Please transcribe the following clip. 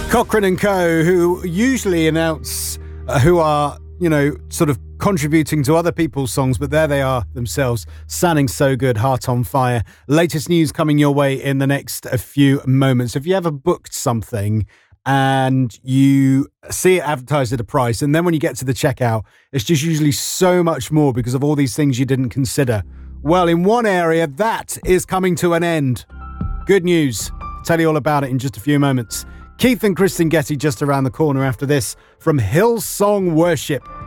Cochrane and Co., who usually announce who are, sort of contributing to other people's songs, but there they are themselves, sounding so good, Heart on Fire. Latest news coming your way in the next few moments. If you ever booked something and you see it advertised at a price, and then when you get to the checkout, it's just usually so much more because of all these things you didn't consider. Well, in one area, that is coming to an end. Good news. I'll tell you all about it in just a few moments. Keith and Kristen Getty just around the corner after this from Hillsong Worship.